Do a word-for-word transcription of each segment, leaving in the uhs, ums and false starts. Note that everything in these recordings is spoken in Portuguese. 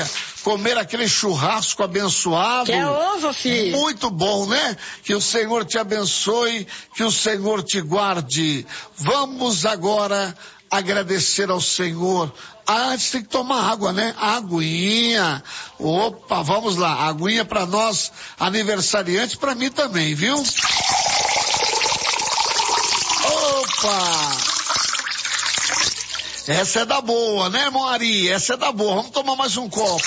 aleluia, comer aquele churrasco abençoado. Que é ovo, filho. Muito bom, né? Que o Senhor te abençoe, que o Senhor te guarde. Vamos agora agradecer ao Senhor. Ah, antes tem que tomar água, né? Aguinha. Opa, vamos lá. Aguinha para nós, aniversariantes, para mim também, viu? Opa! Essa é da boa, né, irmão Ari? Essa é da boa. Vamos tomar mais um copo.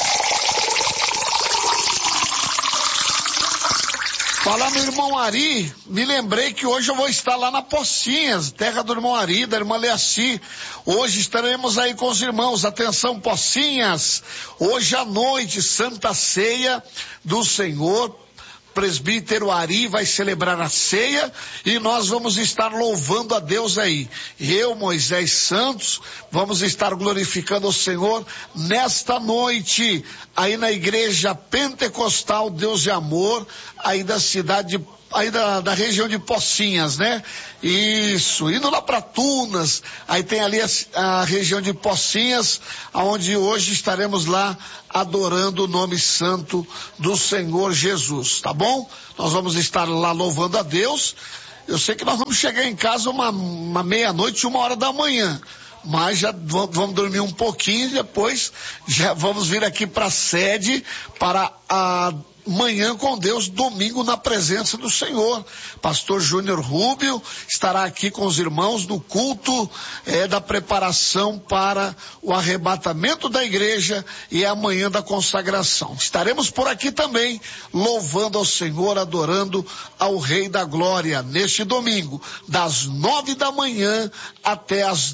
Falar no irmão Ari, me lembrei que hoje eu vou estar lá na Pocinhas, terra do irmão Ari, da irmã Leaci. Hoje estaremos aí com os irmãos. Atenção, Pocinhas. Hoje à noite, Santa Ceia do Senhor. Presbítero Ari vai celebrar a ceia e nós vamos estar louvando a Deus aí. Eu, Moisés Santos, vamos estar glorificando o Senhor nesta noite, aí na igreja pentecostal Deus de Amor, aí da cidade de aí da, da região de Pocinhas, né? Isso, indo lá para Tunas, aí tem ali a, a região de Pocinhas, aonde hoje estaremos lá adorando o nome santo do Senhor Jesus, tá bom? Nós vamos estar lá louvando a Deus. Eu sei que nós vamos chegar em casa uma, uma meia-noite, uma hora da manhã, mas já vamos dormir um pouquinho e depois já vamos vir aqui para a sede para a Manhã com Deus, domingo na presença do Senhor. Pastor Júnior Rubio estará aqui com os irmãos no culto é, da preparação para o arrebatamento da igreja e amanhã da consagração. Estaremos por aqui também, louvando ao Senhor, adorando ao Rei da Glória, neste domingo, das nove da manhã até as